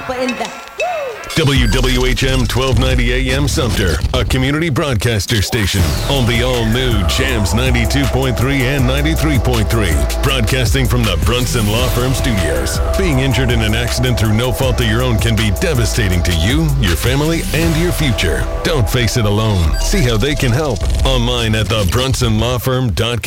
Papa in the... WWHM 1290 AM Sumter, a community broadcaster station on the all-new Jams 92.3 and 93.3. Broadcasting from the Brunson Law Firm Studios. Being injured in an accident through no fault of your own can be devastating to you, your family, and your future. Don't face it alone. See how they can help online at thebrunsonlawfirm.com.